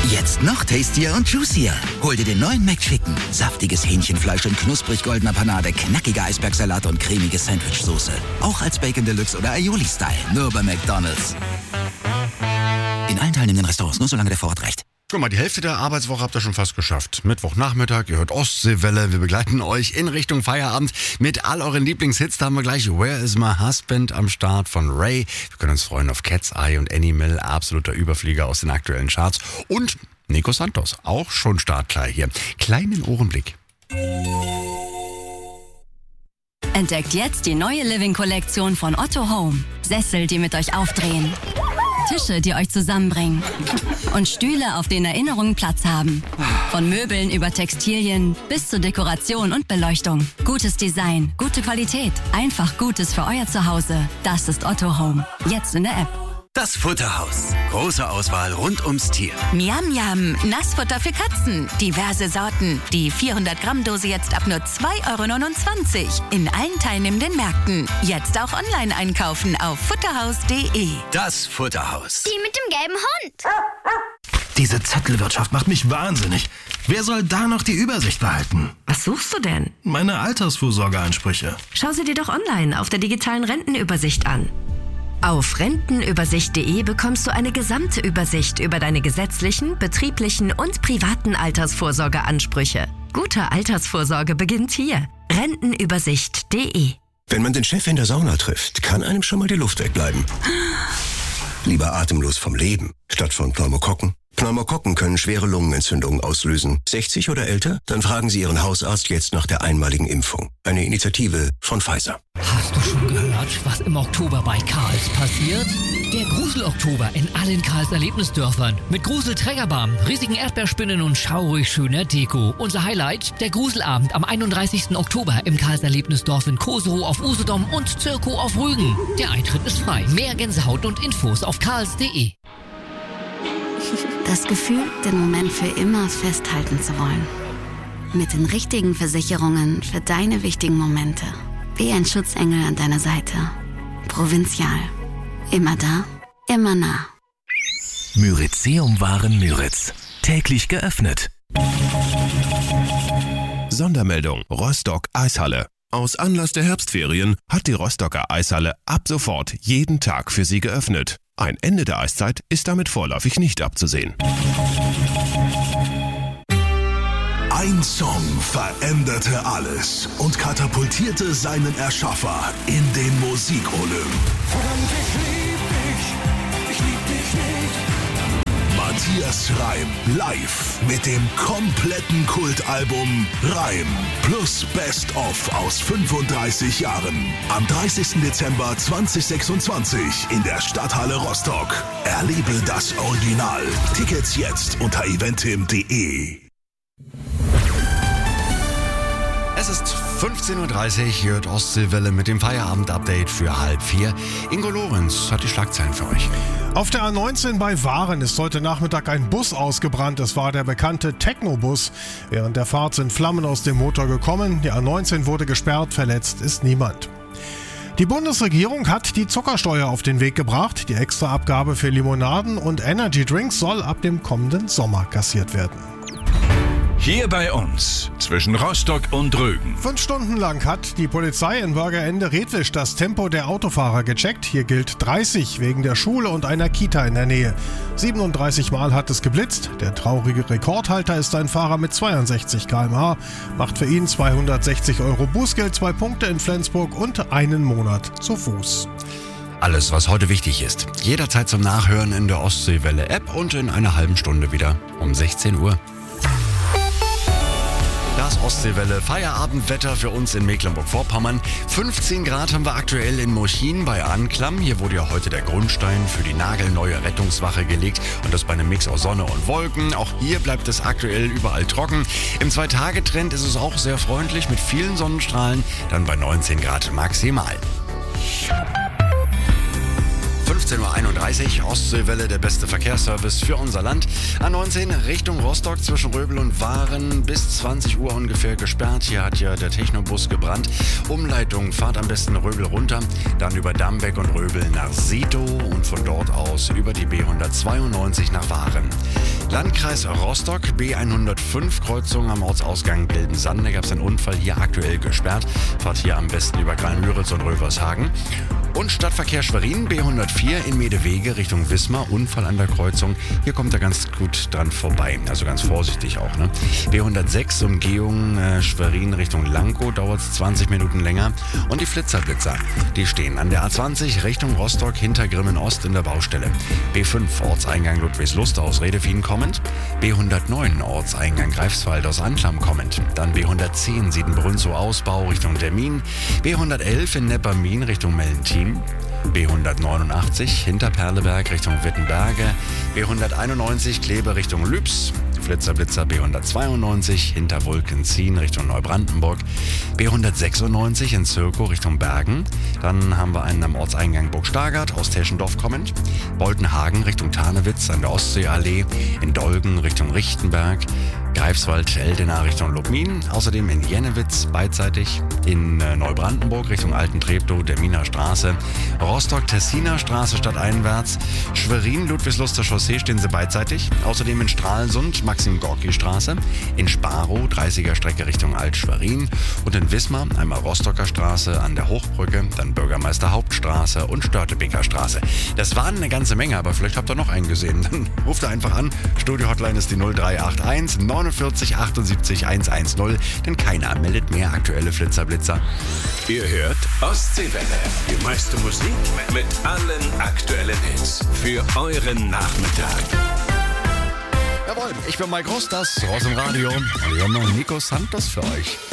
Jetzt noch tastier und juicier. Hol dir den neuen McChicken. Saftiges Hähnchenfleisch in knusprig goldener Panade, knackiger Eisbergsalat und cremige Sandwichsoße. Auch als Bacon Deluxe oder Aioli-Style. Nur bei McDonald's. In allen teilnehmenden Restaurants, nur solange der Vorrat reicht. Guck mal, die Hälfte der Arbeitswoche habt ihr schon fast geschafft. Mittwochnachmittag, ihr hört Ostseewelle. Wir begleiten euch in Richtung Feierabend mit all euren Lieblingshits. Da haben wir gleich Where Is My Husband am Start von Ray. Wir können uns freuen auf Cat's Eye und Animal, absoluter Überflieger aus den aktuellen Charts. Und Nico Santos, auch schon startklar hier. Kleinen Ohrenblick. Entdeckt jetzt die neue Living-Kollektion von Otto Home. Sessel, die mit euch aufdrehen. Tische, die euch zusammenbringen. Und Stühle, auf denen Erinnerungen Platz haben. Von Möbeln über Textilien bis zur Dekoration und Beleuchtung. Gutes Design, gute Qualität. Einfach Gutes für euer Zuhause. Das ist Otto Home. Jetzt in der App. Das Futterhaus. Große Auswahl rund ums Tier. Miam Miam, Nassfutter für Katzen. Diverse Sorten. Die 400-Gramm-Dose jetzt ab nur 2,29 € in allen teilnehmenden Märkten. Jetzt auch online einkaufen auf futterhaus.de. Das Futterhaus. Die mit dem gelben Hund. Diese Zettelwirtschaft macht mich wahnsinnig. Wer soll da noch die Übersicht behalten? Was suchst du denn? Meine Altersvorsorgeansprüche. Schau sie dir doch online auf der digitalen Rentenübersicht an. Auf rentenübersicht.de bekommst du eine gesamte Übersicht über deine gesetzlichen, betrieblichen und privaten Altersvorsorgeansprüche. Gute Altersvorsorge beginnt hier. Rentenübersicht.de. Wenn man den Chef in der Sauna trifft, kann einem schon mal die Luft wegbleiben. Lieber atemlos vom Leben, statt von Pneumokokken. Pneumokokken können schwere Lungenentzündungen auslösen. 60 oder älter? Dann fragen Sie Ihren Hausarzt jetzt nach der einmaligen Impfung. Eine Initiative von Pfizer. Hast du schon gehört, was im Oktober bei Karls passiert? Der Grusel-Oktober in allen Karls Erlebnisdörfern. Mit Grusel-Trägerbahn, riesigen Erdbeerspinnen und schaurig schöner Deko. Unser Highlight, der Gruselabend am 31. Oktober im Karls Erlebnisdorf in Koserow auf Usedom und Zirko auf Rügen. Der Eintritt ist frei. Mehr Gänsehaut und Infos auf karls.de. Das Gefühl, den Moment für immer festhalten zu wollen. Mit den richtigen Versicherungen für deine wichtigen Momente. Wie ein Schutzengel an deiner Seite. Provinzial. Immer da, immer nah. Myrizeum-Waren Müritz. Täglich geöffnet. Sondermeldung Rostock Eishalle. Aus Anlass der Herbstferien hat die Rostocker Eishalle ab sofort jeden Tag für Sie geöffnet. Ein Ende der Eiszeit ist damit vorläufig nicht abzusehen. Ein Song veränderte alles und katapultierte seinen Erschaffer in den Musikolymp. Verdammt, ich lieb dich nicht. Matthias Reim live mit dem kompletten Kultalbum Reim plus Best of aus 35 Jahren. Am 30. Dezember 2026 in der Stadthalle Rostock. Erlebe das Original. Tickets jetzt unter eventim.de. Es ist 15.30 Uhr, hier hört Ostseewelle mit dem Feierabend-Update für 3:30. Ingo Lorenz hat die Schlagzeilen für euch. Auf der A19 bei Waren ist heute Nachmittag ein Bus ausgebrannt. Es war der bekannte Technobus. Während der Fahrt sind Flammen aus dem Motor gekommen. Die A19 wurde gesperrt, verletzt ist niemand. Die Bundesregierung hat die Zuckersteuer auf den Weg gebracht. Die Extraabgabe für Limonaden und Energydrinks soll ab dem kommenden Sommer kassiert werden. Hier bei uns, zwischen Rostock und Rügen. 5 Stunden lang hat die Polizei in Bürgerende Redwisch das Tempo der Autofahrer gecheckt. Hier gilt 30 wegen der Schule und einer Kita in der Nähe. 37 Mal hat es geblitzt. Der traurige Rekordhalter ist ein Fahrer mit 62 km/h. Macht für ihn 260 € Bußgeld, 2 Punkte in Flensburg und einen Monat zu Fuß. Alles, was heute wichtig ist. Jederzeit zum Nachhören in der Ostseewelle-App und in einer halben Stunde wieder um 16 Uhr. Das Ostseewelle Feierabendwetter für uns in Mecklenburg-Vorpommern. 15 Grad haben wir aktuell in Murchin bei Anklam. Hier wurde ja heute der Grundstein für die nagelneue Rettungswache gelegt und das bei einem Mix aus Sonne und Wolken. Auch hier bleibt es aktuell überall trocken. Im 2-Tage-Trend ist es auch sehr freundlich mit vielen Sonnenstrahlen, dann bei 19 Grad maximal. 15.31 Uhr, Ostseewelle, der beste Verkehrsservice für unser Land. A19 Richtung Rostock zwischen Röbel und Waren bis 20 Uhr ungefähr gesperrt. Hier hat ja der Technobus gebrannt. Umleitung, fahrt am besten Röbel runter, dann über Dambeck und Röbel nach Sito und von dort aus über die B192 nach Waren. Landkreis Rostock, B105, Kreuzung am Ortsausgang Gilden-Sande. Gab es einen Unfall, hier aktuell gesperrt. Fahrt hier am besten über Kleinmüritz und Rövershagen. Und Stadtverkehr Schwerin, B104 in Medewege Richtung Wismar. Unfall an der Kreuzung. Hier kommt er ganz gut dran vorbei. Also ganz vorsichtig auch. Ne? B106 Umgehung Schwerin Richtung Lankow. Dauert es 20 Minuten länger. Und die Flitzerblitzer, die stehen an der A20 Richtung Rostock hinter Grimmen Ost in der Baustelle. B5 Ortseingang Ludwigslust aus Redefien kommend. B109 Ortseingang Greifswald aus Anklam kommend. Dann B110 Siedenbrunzow Ausbau Richtung Termin. B111 in Neppermin Richtung Mellentin. B189 hinter Perleberg Richtung Wittenberge. B191 Kleve Richtung Lübs. Flitzerblitzer B192 hinter Wolkenzien Richtung Neubrandenburg. B196 in Zirkow Richtung Bergen. Dann haben wir einen am Ortseingang Burgstagart aus Teschendorf kommend. Boltenhagen Richtung Tarnewitz an der Ostseeallee. In Dolgen Richtung Richtenberg. Greifswald, Eldena Richtung Lubmin. Außerdem in Jennewitz beidseitig. In Neubrandenburg Richtung Alten Treptow, Derminer Straße. Rostock, Tessiner Straße stadteinwärts. Schwerin, Ludwigsluster Chaussee stehen sie beidseitig. Außerdem in Stralsund, Maxim-Gorki-Straße. In Sparow, 30er Strecke Richtung Alt-Schwerin. Und in Wismar einmal Rostocker Straße an der Hochbrücke. Dann Bürgermeister Hauptstraße und Störtebeker Straße. Das waren eine ganze Menge, aber vielleicht habt ihr noch einen gesehen. Dann ruft ihr einfach an. Studio-Hotline ist die 0381 49 78 110, denn keiner meldet mehr aktuelle Flitzerblitzer. Ihr hört Ostseewelle. Die meiste Musik mit allen aktuellen Hits für euren Nachmittag. Jawohl, ich bin Mike Ross, das Ross im Radio. Und wir haben noch Nico Santos für euch.